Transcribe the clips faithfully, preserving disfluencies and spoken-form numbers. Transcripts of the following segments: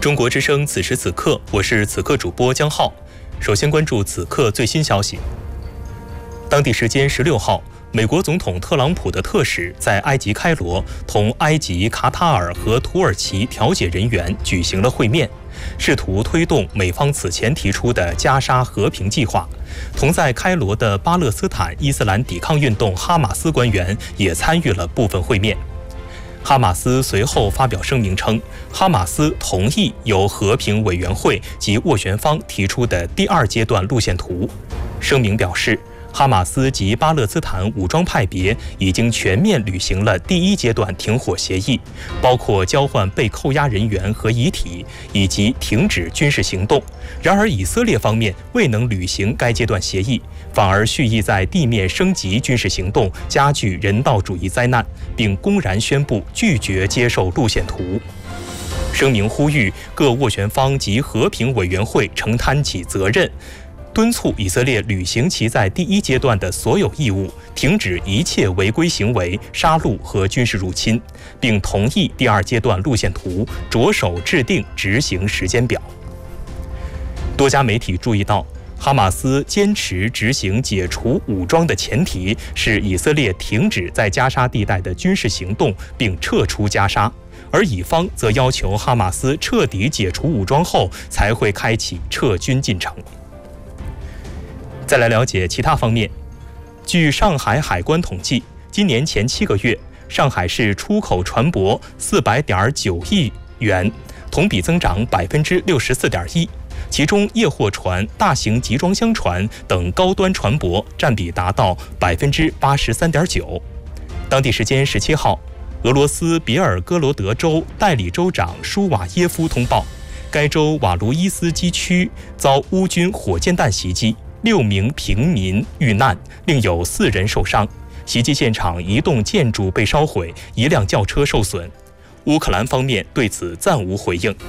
中国之声此时此刻，我是此刻主播江浩。首先关注此刻最新消息。当地时间十六号，美国总统特朗普的特使在埃及开罗同埃及、卡塔尔和土耳其调解人员举行了会面，试图推动美方此前提出的加沙和平计划。同在开罗的巴勒斯坦伊斯兰抵抗运动哈马斯官员也参与了部分会面。哈马斯随后发表声明称，哈马斯同意由和平委员会及斡旋方提出的第二阶段路线图。声明表示，哈马斯及巴勒斯坦武装派别已经全面履行了第一阶段停火协议，包括交换被扣押人员和遗体，以及停止军事行动。然而，以色列方面未能履行该阶段协议，反而蓄意在地面升级军事行动，加剧人道主义灾难，并公然宣布拒绝接受路线图。声明呼吁各斡旋方及和平委员会承担起责任，敦促以色列履行其在第一阶段的所有义务，停止一切违规行为、杀戮和军事入侵，并同意第二阶段路线图，着手制定执行时间表。多家媒体注意到，哈马斯坚持执行解除武装的前提是以色列停止在加沙地带的军事行动并撤出加沙，而以方则要求哈马斯彻底解除武装后才会开启撤军进程。再来了解其他方面。据上海海关统计，今年前七个月，上海市出口船舶四百点九亿元，同比增长百分之六十四点一。其中，液货船、大型集装箱船等高端船舶占比达到百分之八十三点九。当地时间十七号，俄罗斯别尔哥罗德州代理州长舒瓦耶夫通报，该州瓦卢伊斯基区遭乌军火箭弹袭击，六名平民遇难，另有四人受伤。袭击现场一栋建筑被烧毁，一辆轿车受损。乌克兰方面对此暂无回应。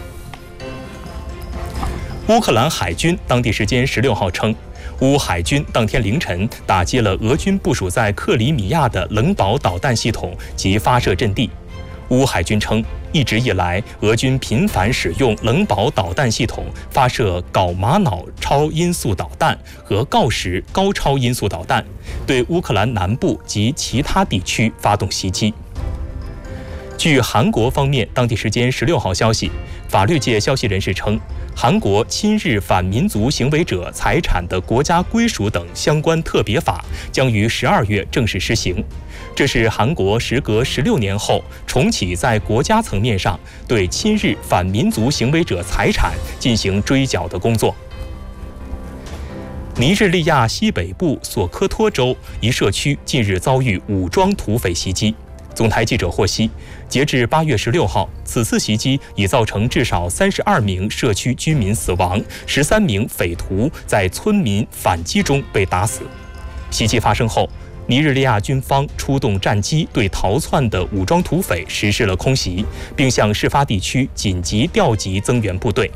乌克兰海军当地时间十六号称，乌海军当天凌晨打击了俄军部署在克里米亚的冷堡导弹系统及发射阵地。乌海军称，一直以来，俄军频繁使用冷堡导弹系统发射镐玛瑙超音速导弹和锆石高超音速导弹，对乌克兰南部及其他地区发动袭击。据韩国方面当地时间十六号消息，法律界消息人士称，韩国亲日反民族行为者财产的国家归属等相关特别法将于十二月正式施行。这是韩国时隔十六年后重启在国家层面上对亲日反民族行为者财产进行追缴的工作。尼日利亚西北部索科托州一社区近日遭遇武装土匪袭击。总台记者获悉，截至八月十六号，此次袭击已造成至少三十二名社区居民死亡，十三名匪徒在村民反击中被打死。袭击发生后，尼日利亚军方出动战机对逃窜的武装土匪实施了空袭，并向事发地区紧急调集增援部队。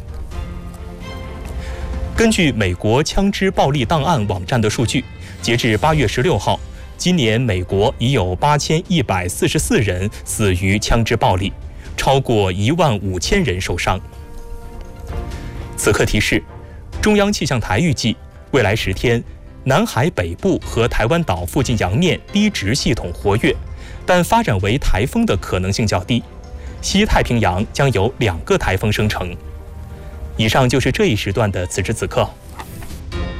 根据美国枪支暴力档案网站的数据，截至八月十六号，今年美国已有八千一百四十四人死于枪支暴力，超过一万五千人受伤。此刻提示，中央气象台预计，未来十天，南海北部和台湾岛附近洋面低值系统活跃，但发展为台风的可能性较低。西太平洋将有两个台风生成。以上就是这一时段的此时此刻，